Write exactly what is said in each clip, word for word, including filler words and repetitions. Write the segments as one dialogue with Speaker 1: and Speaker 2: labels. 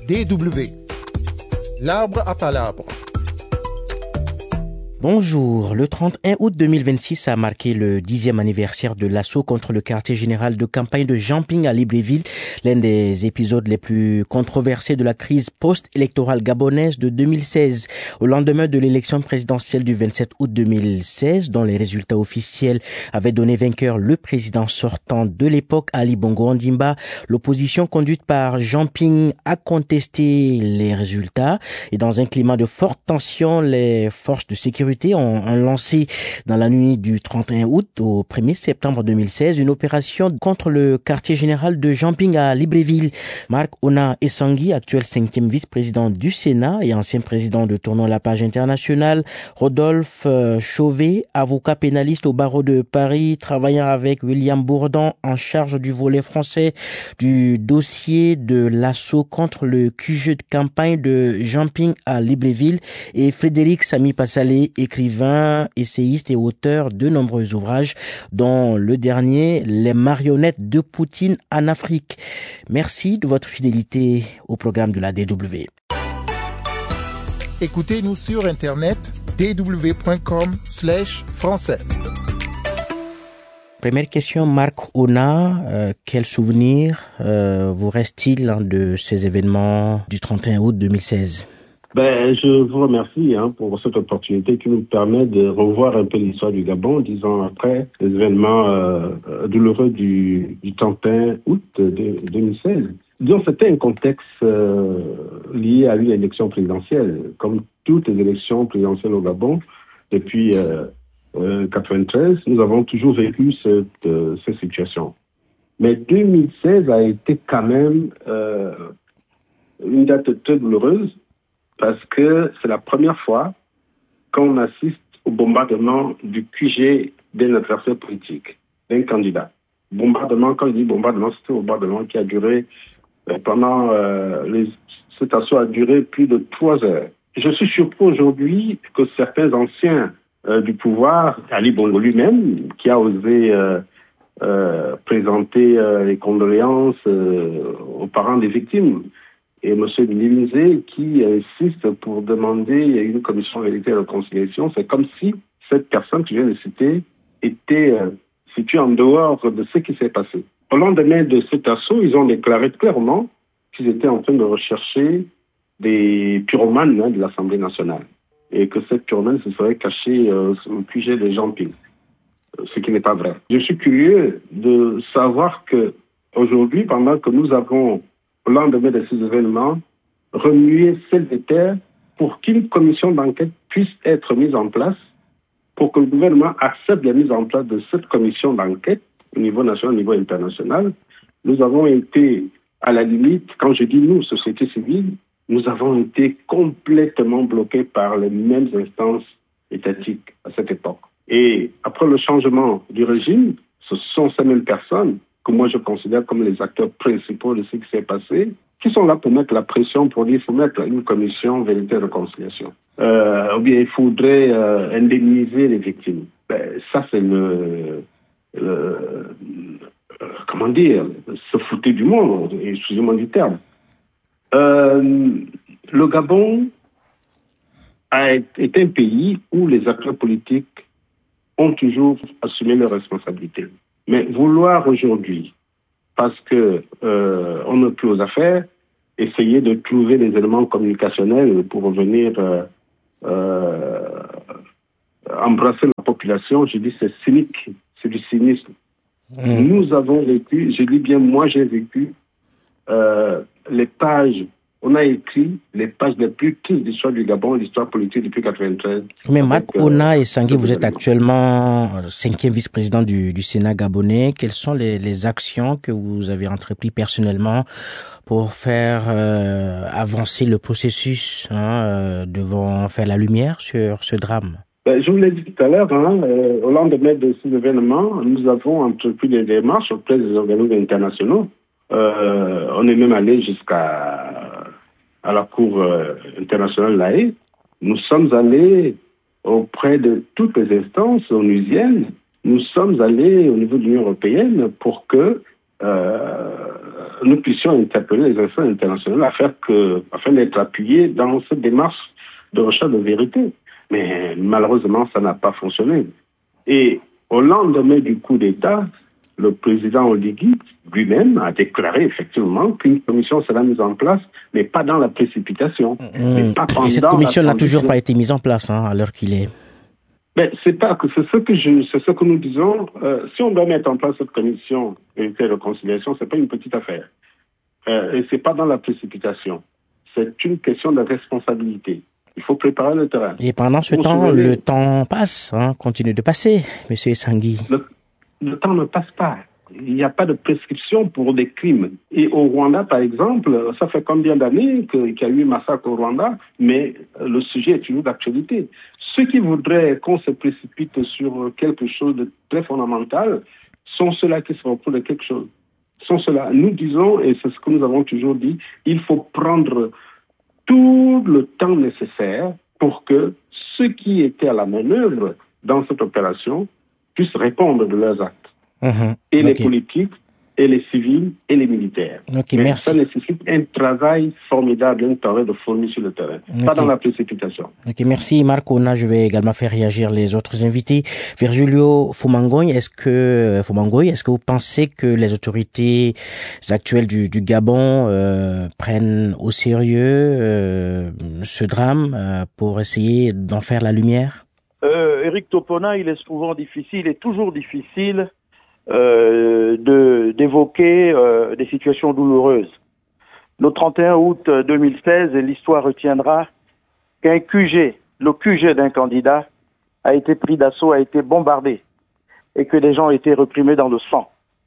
Speaker 1: D W. L'arbre à palabres.
Speaker 2: Bonjour, le trente et un août deux mille vingt-six a marqué le dixième anniversaire de l'assaut contre le quartier général de campagne de Jamping à Libreville, l'un des épisodes les plus controversés de la crise post-électorale gabonaise de deux mille seize. Au lendemain de l'élection présidentielle du vingt-sept août deux mille seize, dont les résultats officiels avaient donné vainqueur le président sortant de l'époque, Ali Bongo Ondimba, l'opposition conduite par Jamping a contesté les résultats et dans un climat de forte tension, les forces de sécurité ont, ont lancé dans la nuit du trente et un août au premier septembre deux mille seize une opération contre le quartier général de Jamping à Libreville. Marc Ona Essangui, actuel cinquième vice-président du Sénat et ancien président de Tournons la Page Internationale, Rodolphe Chauvet, avocat pénaliste au barreau de Paris, travaillant avec William Bourdon en charge du volet français du dossier de l'assaut contre le Q G de campagne de Jamping à Libreville, et Frédéric Sami Passalé, écrivain, essayiste et auteur de nombreux ouvrages, dont le dernier, Les marionnettes de Poutine en Afrique. Merci de votre fidélité au programme de la D W.
Speaker 1: Écoutez-nous sur Internet, d w point com slash français.
Speaker 2: Première question, Marc Ona, euh, quel souvenir euh, vous reste-t-il hein, de ces événements du trente et un août deux mille seize?
Speaker 3: Ben, je vous remercie hein, pour cette opportunité qui nous permet de revoir un peu l'histoire du Gabon, dix ans après les événements euh, douloureux du, du trente et un août deux mille seize. Disons, c'était un contexte euh, lié à une élection présidentielle. Comme toutes les élections présidentielles au Gabon, depuis euh, euh, quatre-vingt-treize, nous avons toujours vécu cette, euh, cette situation. Mais deux mille seize a été quand même euh, une date très douloureuse, parce que c'est la première fois qu'on assiste au bombardement du Q G d'un adversaire politique, d'un candidat. Bombardement, quand je dis bombardement, c'est un bombardement qui a duré euh, pendant... Euh, les, cet assaut a duré plus de trois heures. Je suis surpris aujourd'hui que certains anciens euh, du pouvoir, Ali Bongo lui-même, qui a osé euh, euh, présenter euh, les condoléances euh, aux parents des victimes, et M. Limizé qui insiste pour demander une commission de vérité et de réconciliation, c'est comme si cette personne que je viens de citer était euh, située en dehors de ce qui s'est passé. Au lendemain de cet assaut, ils ont déclaré clairement qu'ils étaient en train de rechercher des pyromanes hein, de l'Assemblée nationale et que cette pyromane se serait cachée euh, au Q G de Jamping, ce qui n'est pas vrai. Je suis curieux de savoir que aujourd'hui, pendant que nous avons au lendemain de ces événements, remuer celle des terres pour qu'une commission d'enquête puisse être mise en place, pour que le gouvernement accepte la mise en place de cette commission d'enquête au niveau national, au niveau international. Nous avons été, à la limite, quand je dis nous, société civile, nous avons été complètement bloqués par les mêmes instances étatiques à cette époque. Et après le changement du régime, ce sont ces mêmes personnes que moi je considère comme les acteurs principaux de ce qui s'est passé, qui sont là pour mettre la pression, pour dire qu'il faut mettre une commission vérité et réconciliation. Euh, ou bien il faudrait euh, indemniser les victimes. Ben, ça c'est le, le euh, comment dire, se foutre du monde, excusez-moi du terme. Euh, le Gabon a été un pays où les acteurs politiques ont toujours assumé leurs responsabilités. Mais vouloir aujourd'hui, parce que euh, on n'a plus aux affaires, essayer de trouver des éléments communicationnels pour venir euh, euh, embrasser la population, je dis c'est cynique, c'est du cynisme. Mmh. Nous avons vécu, je dis bien moi j'ai vécu euh, les pages. On a écrit les pages les plus tristes de l'histoire du Gabon, l'histoire politique depuis quatre-vingt-treize.
Speaker 2: Mais Marc Ona Essangui, vous êtes actuellement cinquième vice-président du, du Sénat gabonais. Quelles sont les, les actions que vous avez entreprises personnellement pour faire euh, avancer le processus, hein, euh, devant faire la lumière sur ce drame?
Speaker 3: Ben, je vous l'ai dit tout à l'heure, hein, euh, au lendemain de ces événements, nous avons entrepris des démarches auprès des organismes internationaux. Euh, on est même allé jusqu'à à la Cour euh, internationale de l'A E. Nous sommes allés auprès de toutes les instances onusiennes. Nous sommes allés au niveau de l'Union européenne pour que euh, nous puissions interpeller les instances internationales afin, que, afin d'être appuyés dans cette démarche de recherche de vérité. Mais malheureusement, ça n'a pas fonctionné. Et au lendemain du coup d'État, le président Oligui lui-même a déclaré effectivement qu'une commission sera mise en place, mais pas dans la précipitation.
Speaker 2: Mmh.
Speaker 3: Mais pas
Speaker 2: Et cette commission n'a toujours pas été mise en place, hein, à l'heure qu'il est.
Speaker 3: Mais c'est pas que c'est ce que je, c'est ce que nous disons. Euh, si on doit mettre en place cette commission vérité et réconciliation, c'est pas une petite affaire. Euh, et c'est pas dans la précipitation. C'est une question de responsabilité. Il faut préparer le terrain.
Speaker 2: Et pendant ce
Speaker 3: Vous
Speaker 2: temps,
Speaker 3: souvenez,
Speaker 2: le temps passe, hein, continue de passer, Monsieur Essangui.
Speaker 3: Le, le temps ne passe pas. Il n'y a pas de prescription pour des crimes. Et au Rwanda, par exemple, ça fait combien d'années qu'il y a eu massacre au Rwanda, mais le sujet est toujours d'actualité. Ceux qui voudraient qu'on se précipite sur quelque chose de très fondamental sont ceux-là qui se reprouvent de quelque chose. Sont ceux-là. Nous disons, et c'est ce que nous avons toujours dit, il faut prendre tout le temps nécessaire pour que ceux qui étaient à la manœuvre dans cette opération puissent répondre de leurs actes. Mmh. Et okay. Les politiques, et les civils, et les militaires.
Speaker 2: Okay,
Speaker 3: Mais
Speaker 2: merci.
Speaker 3: Ça nécessite un travail formidable, un travail de fourmi sur le terrain, okay. Pas dans la précipitation.
Speaker 2: Ok, merci Marc Ona. Je vais également faire réagir les autres invités. Virgilio Fumangoy, est-ce que Fumangoy, est-ce que vous pensez que les autorités actuelles du, du Gabon euh, prennent au sérieux euh, ce drame euh, pour essayer d'en faire la lumière?
Speaker 4: euh, Éric Topona, il est souvent difficile, il est toujours difficile Euh, de d'évoquer euh, des situations douloureuses. Le trente et un août deux mille seize, l'histoire retiendra qu'un Q G, le Q G d'un candidat, a été pris d'assaut, a été bombardé, et que des gens ont été reprimés dans le sang.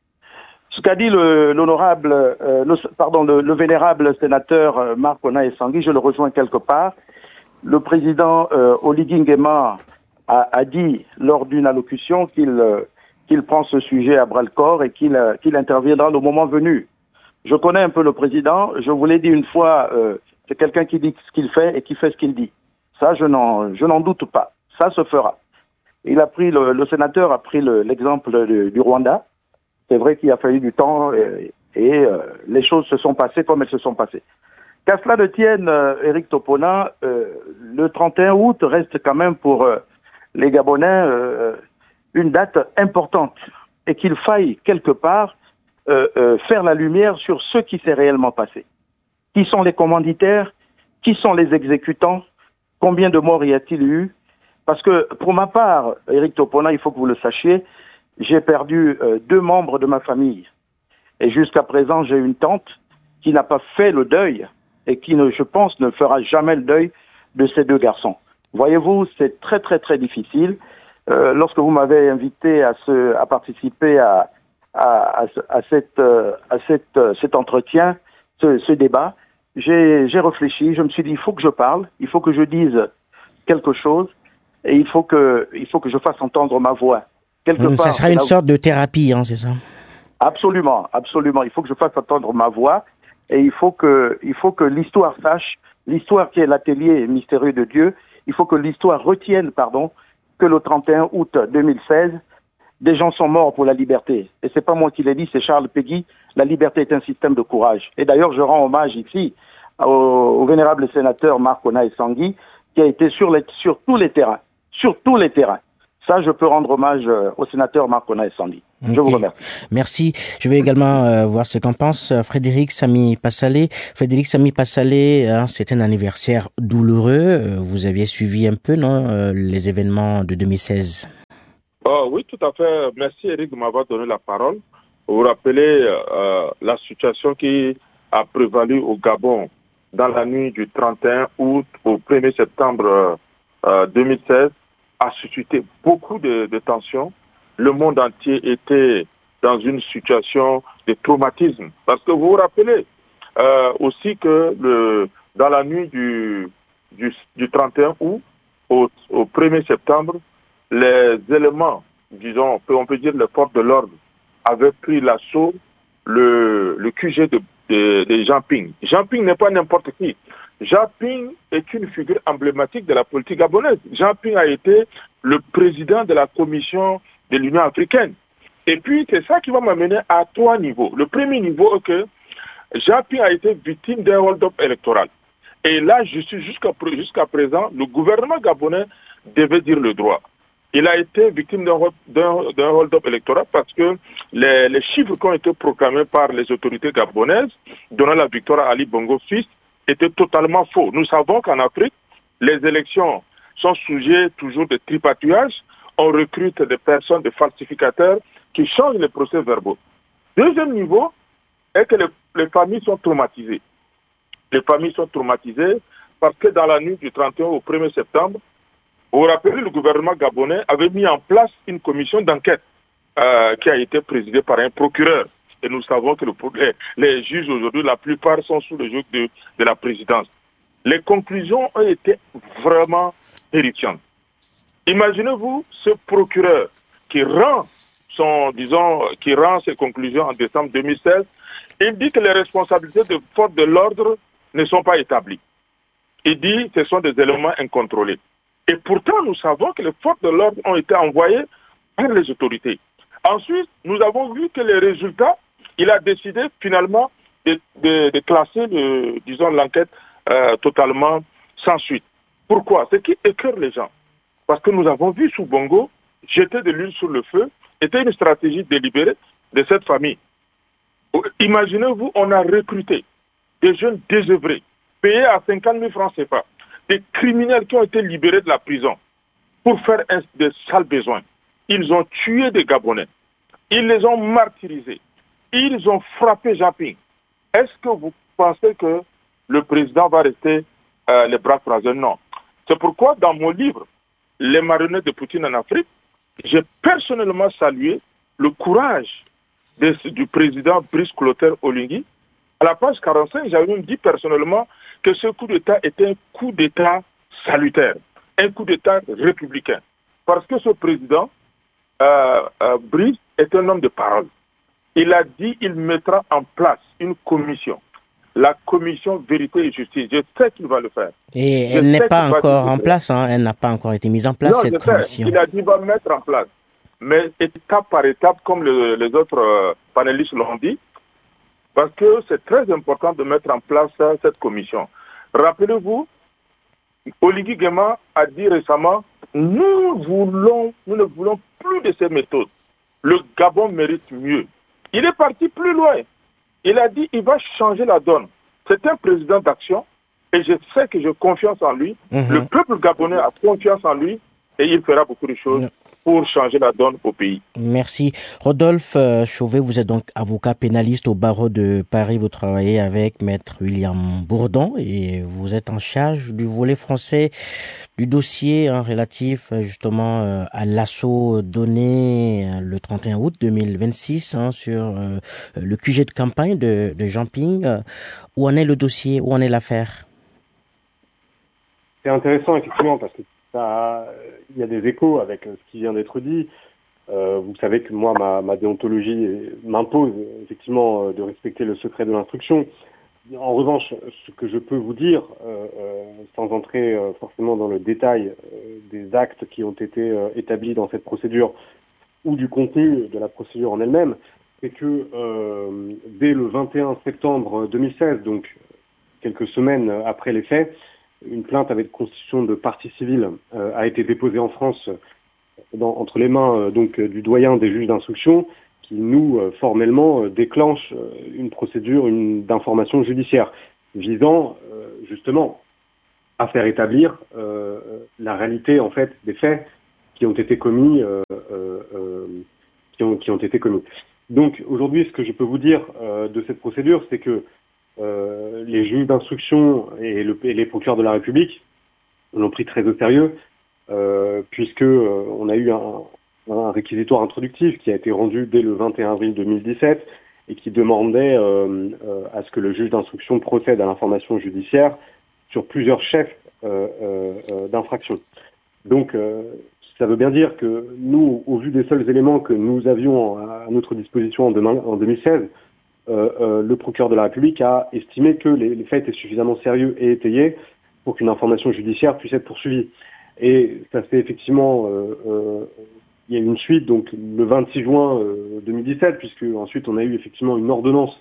Speaker 4: Ce qu'a dit le, l'honorable, euh, le, pardon, le, le vénérable sénateur euh, Marc Ona Essangui, je le rejoins quelque part. Le président euh, Oligui Nguema a, a dit lors d'une allocution qu'il euh, qu'il prend ce sujet à bras-le-corps et qu'il, euh, qu'il interviendra le moment venu. Je connais un peu le président, je vous l'ai dit une fois, euh, c'est quelqu'un qui dit ce qu'il fait et qui fait ce qu'il dit. Ça, je n'en, je n'en doute pas. Ça se fera. Il a pris, le, le sénateur a pris le, l'exemple de, du Rwanda. C'est vrai qu'il a fallu du temps et, et euh, les choses se sont passées comme elles se sont passées. Qu'à cela ne tienne, euh, Éric Topona, euh, le trente et un août reste quand même pour euh, les Gabonais euh, une date importante et qu'il faille quelque part euh, euh, faire la lumière sur ce qui s'est réellement passé. Qui sont les commanditaires? Qui sont les exécutants? Combien de morts y a-t-il eu? Parce que pour ma part, Éric Topona, il faut que vous le sachiez, j'ai perdu euh, deux membres de ma famille. Et jusqu'à présent, j'ai une tante qui n'a pas fait le deuil et qui, ne, je pense, ne fera jamais le deuil de ces deux garçons. Voyez-vous, c'est très très très difficile. Euh, lorsque vous m'avez invité à, ce, à participer à, à, à, à, cette, à cette, cet entretien, ce, ce débat, j'ai, j'ai réfléchi, je me suis dit, il faut que je parle, il faut que je dise quelque chose, et il faut que, il faut que je fasse entendre ma voix. Quelque
Speaker 2: mmh,
Speaker 4: part,
Speaker 2: ça sera une là... sorte de thérapie, hein, c'est ça?
Speaker 4: Absolument, absolument. Il faut que je fasse entendre ma voix, et il faut que, il faut que l'histoire sache, l'histoire qui est l'atelier mystérieux de Dieu, il faut que l'histoire retienne, pardon, que le trente et un août deux mille seize, des gens sont morts pour la liberté. Et c'est pas moi qui l'ai dit, c'est Charles Péguy. La liberté est un système de courage. Et d'ailleurs, je rends hommage ici au, au vénérable sénateur Marc Ona Essangui, qui a été sur, les, sur tous les terrains. Sur tous les terrains. Ça, je peux rendre hommage au sénateur Marc Ona Essangui. Je okay. vous remercie.
Speaker 2: Merci. Je vais également euh, voir ce qu'en pense Frédéric Sami Passalé. Frédéric Sami Passalé, hein, c'est un anniversaire douloureux. Vous aviez suivi un peu, non, euh, les événements de deux mille seize?
Speaker 5: Oh, oui, tout à fait. Merci Eric de m'avoir donné la parole. Vous vous rappelez euh, la situation qui a prévalu au Gabon dans la nuit du trente et un août au premier septembre euh, deux mille seize a suscité beaucoup de, de tensions. Le monde entier était dans une situation de traumatisme. Parce que vous vous rappelez euh, aussi que le, dans la nuit du, du, du trente et un août au, au premier septembre, les éléments, disons, on peut dire les forces de l'ordre, avaient pris l'assaut le, le Q G de, de, de Jean Ping. Jean Ping n'est pas n'importe qui. Jean Ping est une figure emblématique de la politique gabonaise. Jean Ping a été le président de la commission de l'Union africaine. Et puis, c'est ça qui va m'amener à trois niveaux. Le premier niveau est que Jean-Pierre a été victime d'un hold-up électoral. Et là, jusqu'à jusqu'à présent, le gouvernement gabonais devait dire le droit. Il a été victime d'un hold-up électoral parce que les, les chiffres qui ont été proclamés par les autorités gabonaises donnant la victoire à Ali Bongo fils étaient totalement faux. Nous savons qu'en Afrique, les élections sont sujettes toujours de tripatouillage. On recrute des personnes, des falsificateurs qui changent les procès-verbaux. Deuxième niveau est que les, les familles sont traumatisées. Les familles sont traumatisées parce que dans la nuit du trente et un au premier septembre, vous vous rappelez, le gouvernement gabonais avait mis en place une commission d'enquête euh, qui a été présidée par un procureur. Et nous savons que le, les, les juges aujourd'hui, la plupart sont sous le joug de, de la présidence. Les conclusions ont été vraiment terrifiantes. Imaginez-vous ce procureur qui rend son, disons, qui rend ses conclusions en décembre deux mille seize. Il dit que les responsabilités de force de l'ordre ne sont pas établies. Il dit que ce sont des éléments incontrôlés. Et pourtant, nous savons que les forces de l'ordre ont été envoyées par les autorités. Ensuite, nous avons vu que les résultats, il a décidé finalement de, de, de classer, le, disons, l'enquête euh, totalement sans suite. Pourquoi? C'est qui écœure les gens. Parce que nous avons vu sous Bongo, jeter de l'huile sur le feu, était une stratégie délibérée de cette famille. Imaginez-vous, on a recruté des jeunes désœuvrés, payés à cinquante mille francs C F A, des criminels qui ont été libérés de la prison pour faire un, des sales besoins. Ils ont tué des Gabonais. Ils les ont martyrisés. Ils ont frappé Japing. Est-ce que vous pensez que le président va rester euh, les bras croisés? Non. C'est pourquoi dans mon livre, Les marionnettes de Poutine en Afrique, j'ai personnellement salué le courage de, du président Brice Clotaire Oligui. À la page quarante-cinq, j'avais même dit personnellement que ce coup d'État était un coup d'État salutaire, un coup d'État républicain. Parce que ce président, euh, euh, Brice, est un homme de parole. Il a dit qu'il mettra en place une commission, la commission Vérité et Justice. Je sais qu'il va le faire.
Speaker 2: Et
Speaker 5: Je
Speaker 2: elle n'est pas encore en
Speaker 5: faire.
Speaker 2: place, hein. Elle n'a pas encore été mise en place,
Speaker 5: non,
Speaker 2: cette
Speaker 5: je sais.
Speaker 2: commission.
Speaker 5: Il a dit qu'il va mettre en place. Mais étape par étape, comme le, les autres euh, panélistes l'ont dit, parce que c'est très important de mettre en place euh, cette commission. Rappelez-vous, Oligui Nguema a dit récemment, nous voulons, nous ne voulons plus de ces méthodes. Le Gabon mérite mieux. Il est parti plus loin. Il a dit qu'il va changer la donne. C'est un président d'action et je sais que j'ai confiance en lui. Mm-hmm. Le peuple gabonais a confiance en lui et il fera beaucoup de choses pour changer la donne au pays.
Speaker 2: Merci. Rodolphe Chauvet, vous êtes donc avocat pénaliste au barreau de Paris. Vous travaillez avec Maître William Bourdon et vous êtes en charge du volet français du dossier hein, relatif justement euh, à l'assaut donné euh, le trente et un août deux mille vingt-six hein, sur euh, le Q G de campagne de, de Jean-Ping. Euh, où en est le dossier? Où en est l'affaire?
Speaker 6: C'est intéressant effectivement parce que ça, il y a des échos avec ce qui vient d'être dit. Euh, vous savez que moi, ma, ma déontologie m'impose effectivement de respecter le secret de l'instruction. En revanche, ce que je peux vous dire, euh, euh, sans entrer euh, forcément dans le détail euh, des actes qui ont été euh, établis dans cette procédure ou du contenu de la procédure en elle-même, c'est que euh, dès le vingt et un septembre deux mille seize, donc quelques semaines après les faits, une plainte avec constitution de partie civile euh, a été déposée en France dans, entre les mains euh, donc du doyen des juges d'instruction qui nous euh, formellement euh, déclenche euh, une procédure une, d'information judiciaire visant euh, justement à faire établir euh, la réalité en fait des faits qui ont été commis euh, euh, euh, qui ont qui ont été commis. Donc aujourd'hui, ce que je peux vous dire euh, de cette procédure, c'est que Euh, les juges d'instruction et, le, et les procureurs de la République l'ont pris très au sérieux, euh, puisque euh, on a eu un, un réquisitoire introductif qui a été rendu dès le vingt et un avril deux mille dix-sept et qui demandait euh, euh, à ce que le juge d'instruction procède à l'information judiciaire sur plusieurs chefs euh, euh, d'infraction. Donc, euh, ça veut bien dire que nous, au vu des seuls éléments que nous avions à notre disposition en, demain, en deux mille seize, Euh, euh, le procureur de la République a estimé que les, les faits étaient suffisamment sérieux et étayés pour qu'une information judiciaire puisse être poursuivie. Et ça fait effectivement, euh, euh, il y a eu une suite donc le vingt-six juin euh, deux mille dix-sept, puisque ensuite on a eu effectivement une ordonnance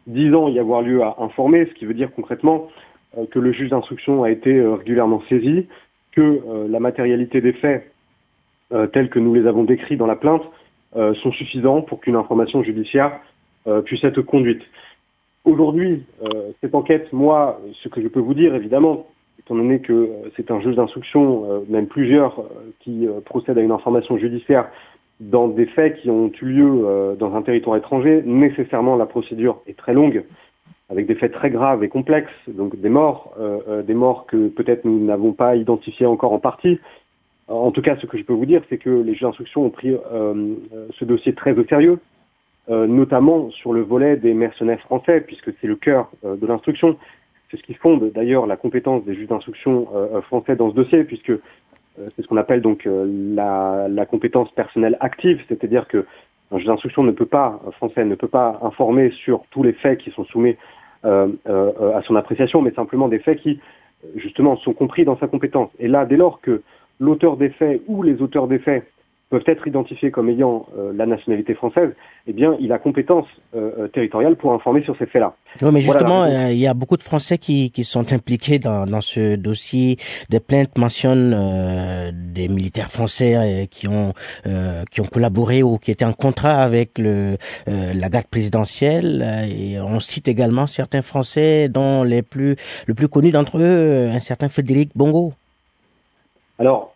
Speaker 6: disant y avoir lieu à informer, ce qui veut dire concrètement euh, que le juge d'instruction a été euh, régulièrement saisi, que euh, la matérialité des faits euh, tels que nous les avons décrits dans la plainte euh, sont suffisants pour qu'une information judiciaire euh, puisse être conduite. Aujourd'hui, euh, cette enquête, moi, ce que je peux vous dire, évidemment, étant donné que euh, c'est un juge d'instruction, euh, même plusieurs, euh, qui euh, procèdent à une information judiciaire dans des faits qui ont eu lieu euh, dans un territoire étranger, nécessairement la procédure est très longue, avec des faits très graves et complexes, donc des morts, euh, euh, des morts que peut-être nous n'avons pas identifiées encore en partie. En tout cas, ce que je peux vous dire, c'est que les juges d'instruction ont pris euh, ce dossier très au sérieux, euh, notamment sur le volet des mercenaires français, puisque c'est le cœur euh, de l'instruction. C'est ce qui fonde d'ailleurs la compétence des juges d'instruction euh, français dans ce dossier, puisque euh, c'est ce qu'on appelle donc euh, la, la compétence personnelle active, c'est-à-dire que un juge d'instruction ne peut pas, un français ne peut pas informer sur tous les faits qui sont soumis euh, euh, à son appréciation, mais simplement des faits qui, justement, sont compris dans sa compétence. Et là, dès lors que l'auteur des faits ou les auteurs des faits peuvent être identifiés comme ayant euh, la nationalité française, eh bien, il a compétence euh, territoriale pour informer sur ces faits-là.
Speaker 2: Oui, mais justement,
Speaker 6: voilà.
Speaker 2: euh, il y a beaucoup de Français qui, qui sont impliqués dans, dans ce dossier. Des plaintes mentionnent euh, des militaires français euh, qui ont euh, qui ont collaboré ou qui étaient en contrat avec le euh, la garde présidentielle. Et on cite également certains Français, dont les plus le plus connu d'entre eux, un certain Frédéric Bongo.
Speaker 6: Alors,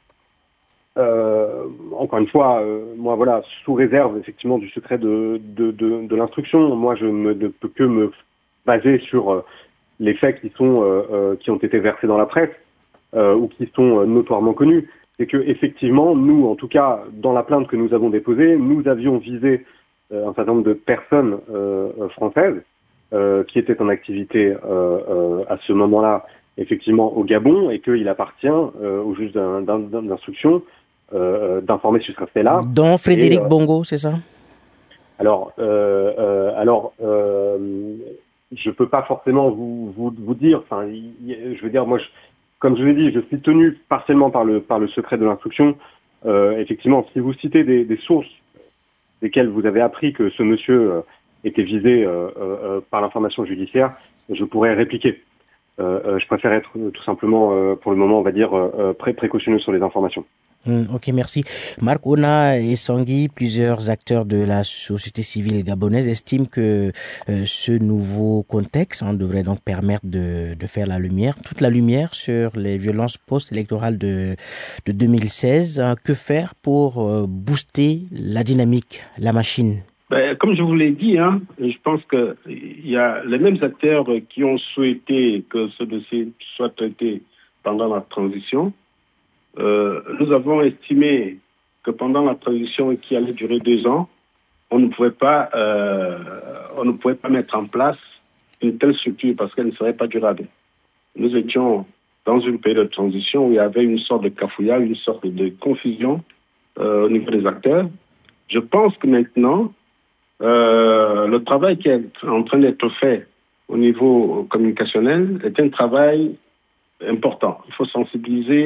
Speaker 6: euh, encore une fois, euh, moi voilà, sous réserve effectivement du secret de de, de, de l'instruction, moi je me, ne peux que me baser sur euh, les faits qui sont euh, euh, qui ont été versés dans la presse euh, ou qui sont euh, notoirement connus. C'est que effectivement, nous, en tout cas, dans la plainte que nous avons déposée, nous avions visé euh, un certain nombre de personnes euh, françaises euh, qui étaient en activité euh, euh, à ce moment-là, effectivement, au Gabon, et qu'il appartient euh, au juge d'un, d'un, d'instruction euh, d'informer sur ce fait-là.
Speaker 2: Dont Frédéric
Speaker 6: et, euh,
Speaker 2: Bongo, c'est ça?
Speaker 6: Alors, euh, euh, alors, euh, je peux pas forcément vous vous, vous dire. Enfin, je veux dire, moi, je, comme je l'ai dit, je suis tenu partiellement par le par le secret de l'instruction. Euh, effectivement, si vous citez des, des sources desquelles vous avez appris que ce monsieur euh, était visé euh, euh, par l'information judiciaire, je pourrais répliquer. Euh, euh, je préfère être euh, tout simplement, euh, pour le moment, on va dire, euh, pré- précautionneux sur les informations.
Speaker 2: Hum, ok, merci. Marc Ona et Sangui, plusieurs acteurs de la société civile gabonaise, estiment que euh, ce nouveau contexte hein, devrait donc permettre de, de faire la lumière, toute la lumière sur les violences post-électorales de, de deux mille seize. Hein. Que faire pour euh, booster la dynamique, la machine?
Speaker 3: Ben, comme je vous l'ai dit, hein, je pense qu'il y a les mêmes acteurs qui ont souhaité que ce dossier soit traité pendant la transition. Euh, nous avons estimé que pendant la transition qui allait durer deux ans, on ne pouvait pas, euh, on ne pouvait pas mettre en place une telle structure parce qu'elle ne serait pas durable. Nous étions dans une période de transition où il y avait une sorte de cafouillage, une sorte de confusion euh, au niveau des acteurs. Je pense que maintenant, Euh, le travail qui est en train d'être fait au niveau communicationnel est un travail important. Il faut sensibiliser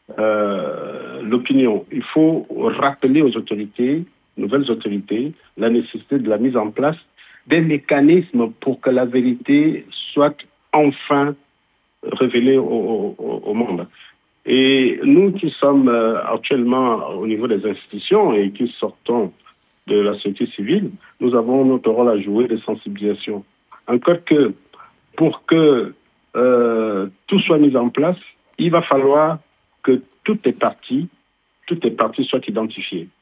Speaker 3: euh, l'opinion. Il faut rappeler aux autorités, nouvelles autorités, la nécessité de la mise en place des mécanismes pour que la vérité soit enfin révélée au, au, au monde. Et nous qui sommes euh, actuellement au niveau des institutions et qui sortons de la société civile, nous avons notre rôle à jouer de sensibilisation. Encore que, pour que euh, tout soit mis en place, il va falloir que toutes les parties, toutes les parties soient identifiées.